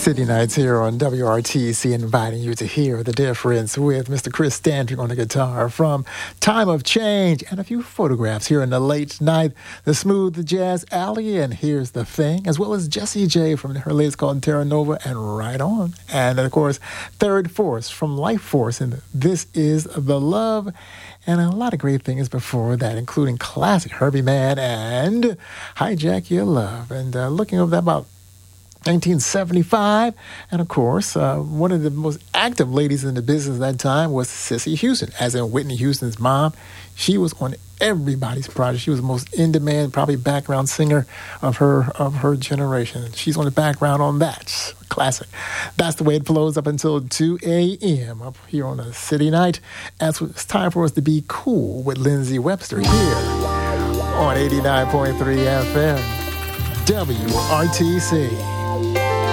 City Nights here on WRTC, inviting you to hear the difference with Mr. Chris Standring on the guitar from Time of Change, and a few photographs here in the late night, the Smooth Jazz Alley, and Here's the Thing, as well as Jessie J from her latest called Terra Nova and Right On, and of course Third Force from Life Force and This Is the Love, and a lot of great things before that, including classic Herbie Mann and Hijack Your Love, and looking over that about 1975, and of course, one of the most active ladies in the business at that time was Cissy Houston, as in Whitney Houston's mom. She was on everybody's project. She was the most in-demand, probably background singer of her generation. She's on the background on that. Classic. That's the way it flows up until 2 a.m. up here on a City Night. It's time for us to be cool with Lindsay Webster here on 89.3 FM, WRTC.